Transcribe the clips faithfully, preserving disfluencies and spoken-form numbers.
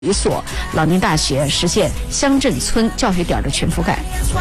一所老年大学实现乡镇村教学点的全覆盖。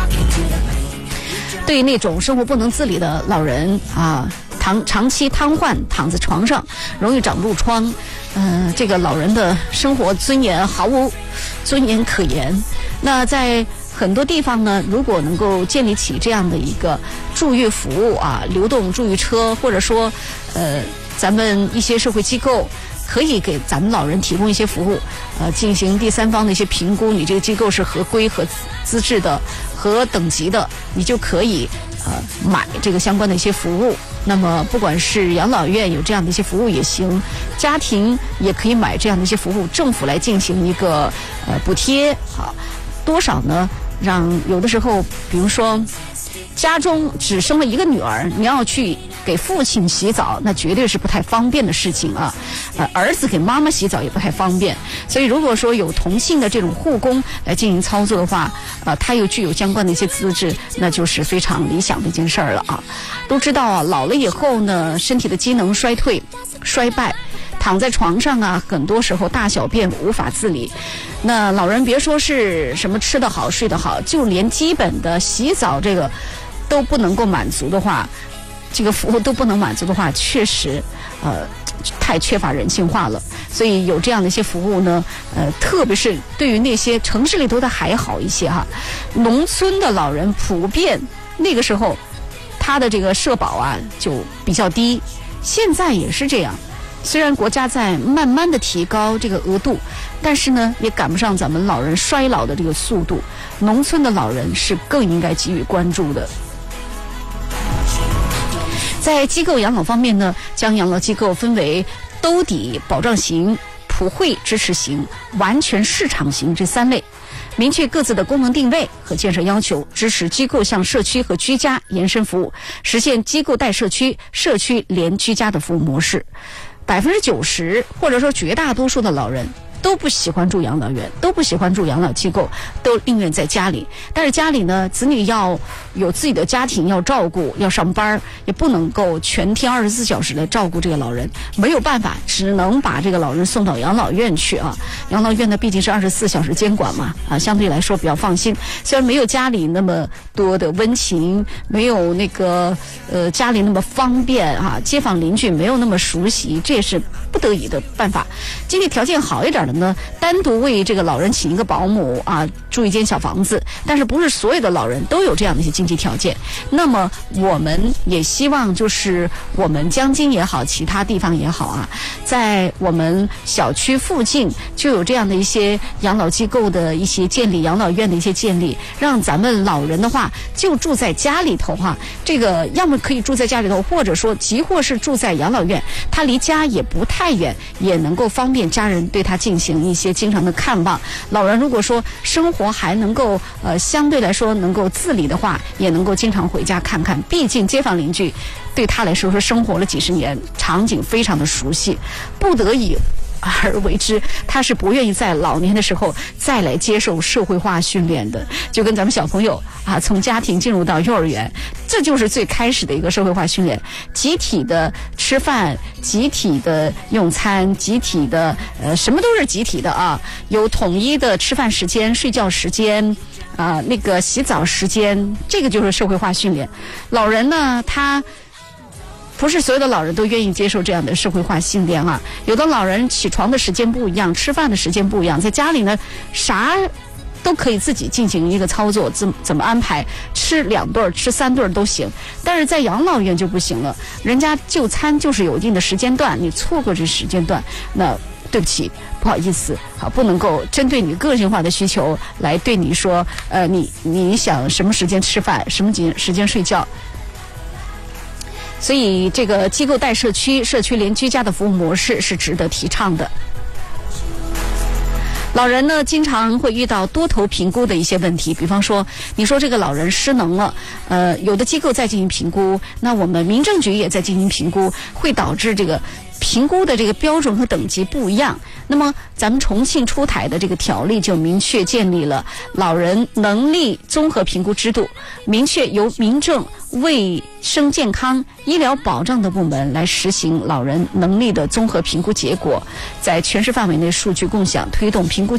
对于那种生活不能自理的老人啊，长长期瘫痪躺在床上，容易长褥疮，嗯、呃，这个老人的生活尊严毫无尊严可言。那在很多地方呢，如果能够建立起这样的一个助育服务啊，流动助育车，或者说呃，咱们一些社会机构可以给咱们老人提供一些服务，呃，进行第三方的一些评估，你这个机构是合规、合资质的、合等级的，你就可以呃买这个相关的一些服务。那么，不管是养老院有这样的一些服务也行，家庭也可以买这样的一些服务，政府来进行一个呃补贴啊，多少呢？让有的时候，比如说家中只生了一个女儿，你要去给父亲洗澡，那绝对是不太方便的事情啊。呃，儿子给妈妈洗澡也不太方便，所以如果说有同性的这种护工来进行操作的话，呃，他又具有相关的一些资质，那就是非常理想的一件事儿了啊。都知道啊，老了以后呢，身体的机能衰退、衰败。躺在床上啊，很多时候大小便无法自理。那老人别说是什么吃得好、睡得好，就连基本的洗澡这个都不能够满足的话，这个服务都不能满足的话，确实呃太缺乏人性化了。所以有这样的一些服务呢，呃，特别是对于那些城市里头的还好一些哈，农村的老人普遍那个时候他的这个社保啊就比较低，现在也是这样。虽然国家在慢慢的提高这个额度，但是呢，也赶不上咱们老人衰老的这个速度。农村的老人是更应该给予关注的。在机构养老方面呢，将养老机构分为兜底保障型、普惠支持型、完全市场型这三类，明确各自的功能定位和建设要求，支持机构向社区和居家延伸服务，实现机构带社区、社区连居家的服务模式。百分之九十或者说绝大多数的老人都不喜欢住养老院，都不喜欢住养老机构，都宁愿在家里。但是家里呢，子女要有自己的家庭要照顾，要上班，也不能够全天二十四小时来照顾这个老人，没有办法，只能把这个老人送到养老院去啊。养老院呢，毕竟是二十四小时监管嘛，啊，相对来说比较放心。虽然没有家里那么多的温情，没有那个呃家里那么方便啊，街坊邻居没有那么熟悉，这也是不得已的办法。经济条件好一点的呢，单独为这个老人请一个保姆啊，住一间小房子，但是不是所有的老人都有这样的一些经济条件。那么我们也希望就是我们江津也好，其他地方也好啊，在我们小区附近就有这样的一些养老机构的一些建立，养老院的一些建立，让咱们老人的话就住在家里头哈、啊，这个要么可以住在家里头，或者说即或是住在养老院，他离家也不太远，也能够方便家人对他进行一些经常的看望。老人如果说生活还能够呃相对来说能够自理的话，也能够经常回家看看，毕竟街坊邻居对他来说说生活了几十年，场景非常的熟悉，不得已而为之，他是不愿意在老年的时候再来接受社会化训练的。就跟咱们小朋友啊，从家庭进入到幼儿园，这就是最开始的一个社会化训练，集体的吃饭，集体的用餐，集体的呃什么都是集体的啊，有统一的吃饭时间、睡觉时间啊，那个洗澡时间，这个就是社会化训练。老人呢，他不是所有的老人都愿意接受这样的社会化训练啊，有的老人起床的时间不一样，吃饭的时间不一样，在家里呢啥都可以自己进行一个操作，怎怎么安排，吃两顿吃三顿都行。但是在养老院就不行了，人家就餐就是有一定的时间段，你错过这时间段，那对不起，不好意思，好，不能够针对你个性化的需求来对你说，呃，你你想什么时间吃饭，什么时间睡觉。所以这个机构带社区、社区连居家的服务模式是值得提倡的。老人呢，经常会遇到多头评估的一些问题，比方说，你说这个老人失能了，呃，有的机构在进行评估，那我们民政局也在进行评估，会导致这个评估的这个标准和等级不一样。那么咱们重庆出台的这个条例就明确建立了老人能力综合评估制度，明确由民政、卫生健康、医疗保障的部门来实行老人能力的综合评估结果，在全市范围内数据共享，推动评估